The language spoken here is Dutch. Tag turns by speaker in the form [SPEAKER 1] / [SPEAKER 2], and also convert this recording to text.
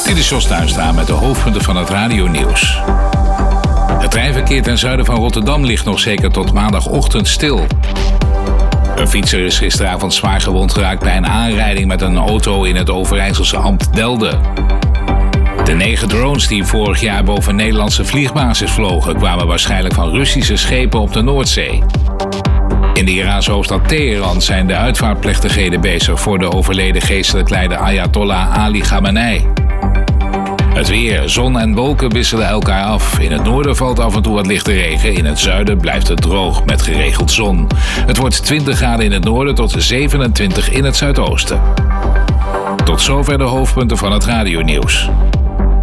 [SPEAKER 1] Dit is Jos Tuinstra met de hoofdpunten van het radionieuws. Het treinverkeer ten zuiden van Rotterdam ligt nog zeker tot maandagochtend stil. Een fietser is gisteravond zwaar gewond geraakt bij een aanrijding met een auto in het Overijsselse Ambt Delden. De 9 drones die vorig jaar boven Nederlandse vliegbasis vlogen kwamen waarschijnlijk van Russische schepen op de Noordzee. In de Iraanse hoofdstad Teheran zijn de uitvaartplechtigheden bezig voor de overleden geestelijk leider Ayatollah Ali Khamenei. Het weer, zon en wolken wisselen elkaar af. In het noorden valt af en toe wat lichte regen. In het zuiden blijft het droog met geregeld zon. Het wordt 20 graden in het noorden tot 27 in het zuidoosten. Tot zover de hoofdpunten van het radionieuws.